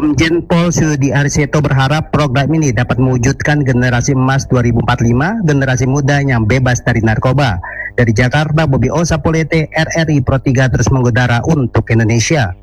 Komjen Pol Sudi Arseto berharap program ini dapat mewujudkan generasi emas 2045, generasi muda yang bebas dari narkoba. Dari Jakarta, Bobi Osapolete, RRI Pro 3 terus mengudara untuk Indonesia.